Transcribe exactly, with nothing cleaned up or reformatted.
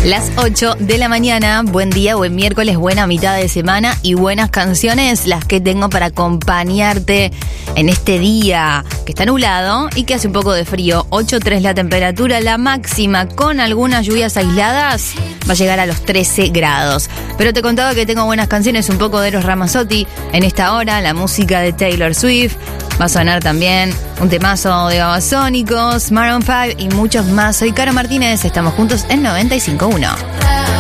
Las ocho de la mañana, buen día, buen miércoles, buena mitad de semana y buenas canciones las que tengo para acompañarte en este día que está nublado y que hace un poco de frío. ocho tres la temperatura, la máxima con algunas lluvias aisladas va a llegar a los trece grados. Pero te contaba que tengo buenas canciones, un poco de Eros Ramazzotti en esta hora, la música de Taylor Swift. Va a sonar también un temazo de Babasónicos, Maroon cinco y muchos más. Soy Caro Martínez, estamos juntos en noventa y cinco punto uno.